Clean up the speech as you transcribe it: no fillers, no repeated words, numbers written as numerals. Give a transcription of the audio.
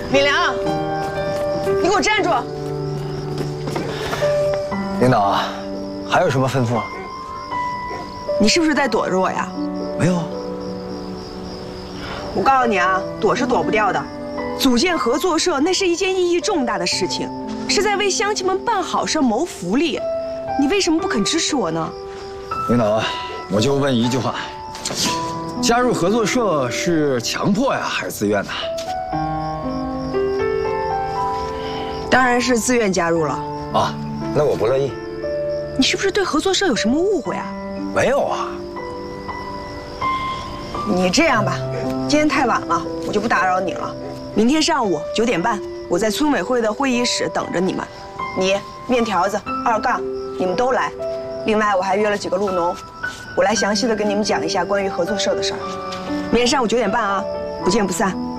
李良，你给我站住！ 领导，还有什么吩咐？ 你是不是在躲着我呀？ 没有啊。 我告诉你啊，躲是躲不掉的。组建合作社那是一件意义重大的事情，是在为乡亲们办好事、谋福利。你为什么不肯支持我呢？ 领导，我就问一句话：加入合作社是强迫呀，还是自愿的？ 当然是自愿加入了。 啊，那我不乐意。 你是不是对合作社有什么误会啊？ 没有啊。 你这样吧，今天太晚了，我就不打扰你了。明天上午9点半，我在村委会的会议室等着你们。你、面条子、二杠，你们都来。另外，我还约了几个路农，我来详细的跟你们讲一下关于合作社的事儿。明天上午9点半啊，不见不散。